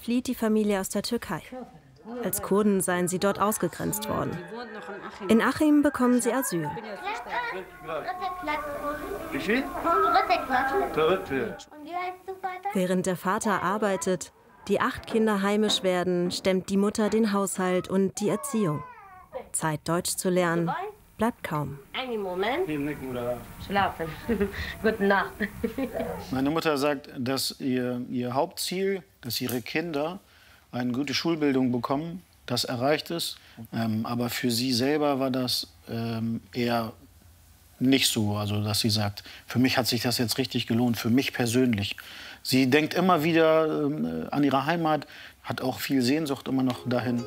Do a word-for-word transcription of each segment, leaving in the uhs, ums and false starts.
flieht die Familie aus der Türkei. Als Kurden seien sie dort ausgegrenzt worden. In Achim bekommen sie Asyl. Während der Vater arbeitet, die acht Kinder heimisch werden, stemmt die Mutter den Haushalt und die Erziehung. Zeit, Deutsch zu lernen, bleibt kaum. Einen Moment. Schlafen. Gute Nacht. Meine Mutter sagt, dass ihr, ihr Hauptziel, dass ihre Kinder eine gute Schulbildung bekommen, das erreicht ist. Ähm, aber für sie selber war das ähm, eher nicht so. Also, dass sie sagt, für mich hat sich das jetzt richtig gelohnt, für mich persönlich. Sie denkt immer wieder ähm, an ihre Heimat, hat auch viel Sehnsucht immer noch dahin.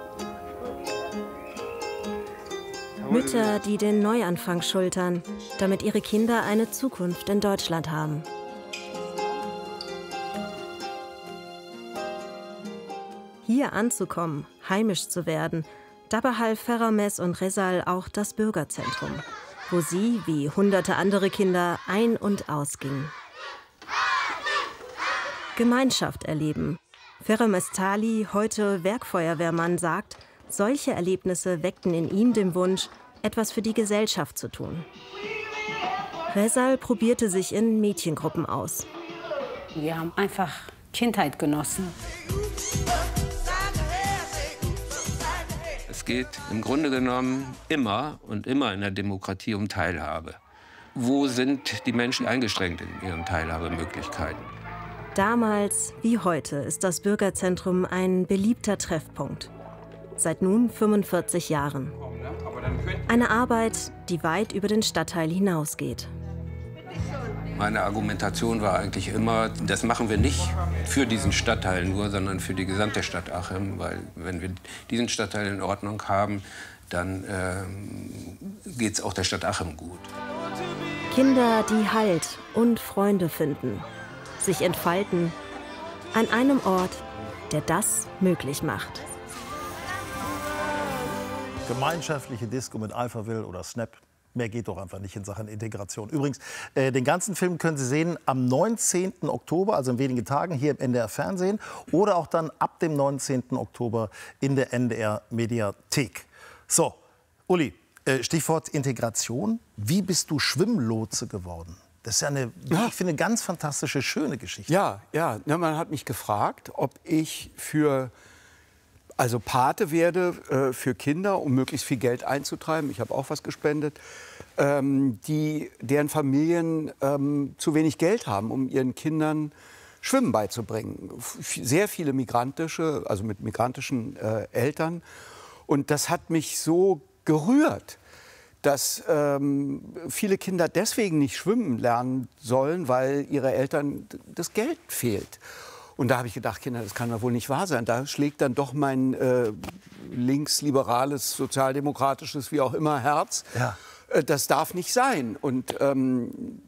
Mütter, die den Neuanfang schultern, damit ihre Kinder eine Zukunft in Deutschland haben. Hier anzukommen, heimisch zu werden, dabei half Ferrames und Rezal auch das Bürgerzentrum, wo sie, wie hunderte andere Kinder, ein- und ausgingen. Gemeinschaft erleben. Ferrames Tali, heute Werkfeuerwehrmann, sagt, solche Erlebnisse weckten in ihm den Wunsch, etwas für die Gesellschaft zu tun. Rezal probierte sich in Mädchengruppen aus. Wir haben einfach Kindheit genossen. Es geht im Grunde genommen immer und immer in der Demokratie um Teilhabe. Wo sind die Menschen eingeschränkt in ihren Teilhabemöglichkeiten? Damals wie heute ist das Bürgerzentrum ein beliebter Treffpunkt. Seit nun fünfundvierzig Jahren. Eine Arbeit, die weit über den Stadtteil hinausgeht. Meine Argumentation war eigentlich immer, das machen wir nicht für diesen Stadtteil nur, sondern für die gesamte Stadt Achim. Weil wenn wir diesen Stadtteil in Ordnung haben, dann äh, geht es auch der Stadt Achim gut. Kinder, die Halt und Freunde finden, sich entfalten, an einem Ort, der das möglich macht. Gemeinschaftliche Disco mit Alphaville oder Snap. Mehr geht doch einfach nicht in Sachen Integration. Übrigens, äh, den ganzen Film können Sie sehen am neunzehnten Oktober, also in wenigen Tagen, hier im N D R Fernsehen. Oder auch dann ab dem neunzehnten Oktober in der N D R Mediathek. So, Uli, äh, Stichwort Integration. Wie bist du Schwimmlotse geworden? Das ist ja eine, Ja. ich finde, ganz fantastische, schöne Geschichte. Ja, ja. Ja, man hat mich gefragt, ob ich für also Pate werde äh, für Kinder, um möglichst viel Geld einzutreiben. Ich habe auch was gespendet, ähm, die, deren Familien ähm, zu wenig Geld haben, um ihren Kindern Schwimmen beizubringen. F sehr viele migrantische, also mit migrantischen äh, Eltern. Und das hat mich so gerührt, dass ähm, viele Kinder deswegen nicht schwimmen lernen sollen, weil ihre Eltern das Geld fehlt. Und da habe ich gedacht, Kinder, das kann doch wohl nicht wahr sein. Da schlägt dann doch mein äh, linksliberales, sozialdemokratisches, wie auch immer, Herz. Ja. Äh, das darf nicht sein. Und ähm,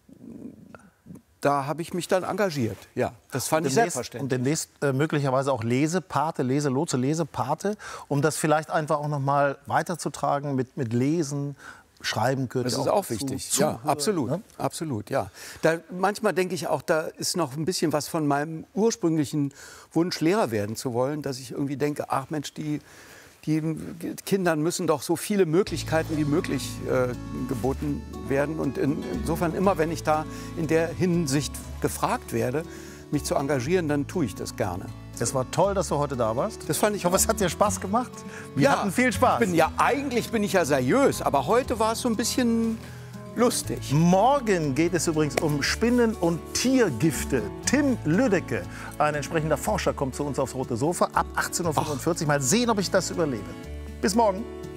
da habe ich mich dann engagiert. Ja, das fand ich selbstverständlich. Und demnächst äh, möglicherweise auch Lesepate, Leselotse, Lesepate, um das vielleicht einfach auch noch mal weiterzutragen mit, mit Lesen. Schreiben gehört Das ja ist auch wichtig. Zu, ja, zu, absolut, ne? absolut, ja. Da, manchmal denke ich auch, da ist noch ein bisschen was von meinem ursprünglichen Wunsch, Lehrer werden zu wollen, dass ich irgendwie denke, ach Mensch, die, die Kindern müssen doch so viele Möglichkeiten wie möglich äh, geboten werden. Und in, insofern, immer wenn ich da in der Hinsicht gefragt werde, mich zu engagieren, dann tue ich das gerne. Es war toll, dass du heute da warst. Das fand ich Ich hoffe, auch. es hat dir Spaß gemacht. Wir Ja, hatten viel Spaß. Ich bin ja, eigentlich bin ich ja seriös, aber heute war es so ein bisschen lustig. Morgen geht es übrigens um Spinnen- und Tiergifte. Tim Lüdecke, ein entsprechender Forscher, kommt zu uns aufs Rote Sofa ab achtzehn Uhr fünfundvierzig. Mal sehen, ob ich das überlebe. Bis morgen.